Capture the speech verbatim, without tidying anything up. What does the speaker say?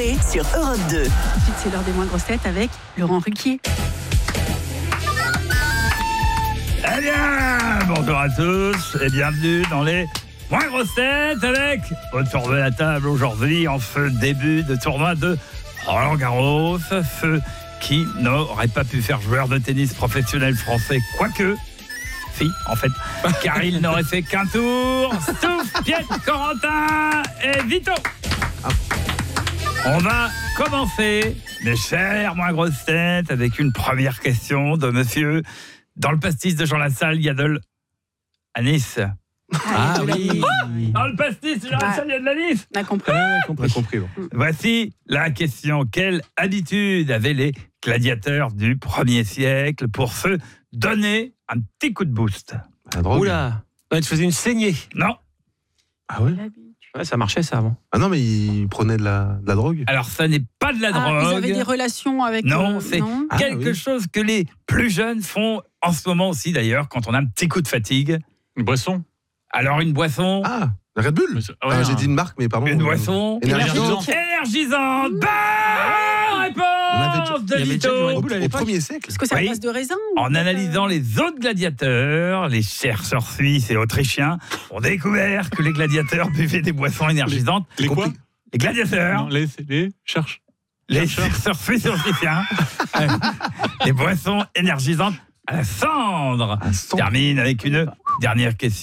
l'été sur Europe deux. Ensuite, c'est l'heure des moins grosses têtes avec Laurent Ruquier. Eh bien, bonjour à tous et bienvenue dans les moins grosses têtes avec autour de la table aujourd'hui en feu début de tournoi de Roland Garros, feu qui n'aurait pas pu faire joueur de tennis professionnel français, quoique, si, en fait, car il n'aurait fait qu'un tour. Stouff, Piet, Corentin et Vito. On va commencer, mes chers moins grosses têtes, avec une première question de monsieur. Dans le pastis de Jean Lassalle, il y a de l'anis. Ah, ah oui. Oh, dans le pastis de Jean Lassalle, il y a de l'anis. On a compris. Ah, on a compris. Bon. Voici la question. Quelle habitude avaient les gladiateurs du premier siècle pour se donner un petit coup de boost? La drogue. Oula, ouais, tu faisais une saignée. Non. Ah ouais. Ouais, ça marchait ça avant. Ah non, mais ils prenaient de la, de la drogue. Alors, ça n'est pas de la Ah, drogue. ils avaient des relations avec... Non, euh, c'est non quelque Ah, oui. chose que les plus jeunes font en ce moment aussi, d'ailleurs, quand on a un petit coup de fatigue. Une boisson. Alors, une boisson. Ah, la Red Bull. Ouais, Ah, j'ai dit une marque, mais pardon. Une euh, boisson. énergisante. Énergisante. Bonne avait réponse de il y avait déjà du Vito. Red Au, Bull à au l'époque. premier siècle. Est-ce que c'est Oui. à base de raisin ou En peut-être, analysant euh, les autres gladiateurs, les chercheurs suisses et autrichiens ont découvert que les gladiateurs buvaient des boissons énergisantes. Les quoi? Les gladiateurs, Non, les, les cherche. les chercheurs. chercheurs suisses et autrichiens, euh, les boissons énergisantes à la cendre. Ah, sans- Termine avec une dernière question.